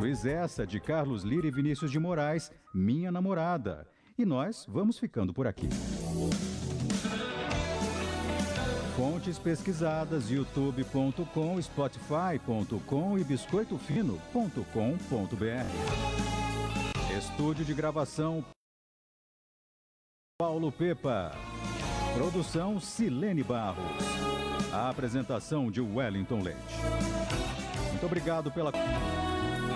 Pois essa, de Carlos Lira e Vinícius de Moraes, Minha Namorada. E nós vamos ficando por aqui. Fontes pesquisadas: youtube.com, spotify.com e biscoitofino.com.br. Estúdio de gravação Paulo Pepa. Produção Silene Barros. A apresentação de Wellington Leite. Muito obrigado pela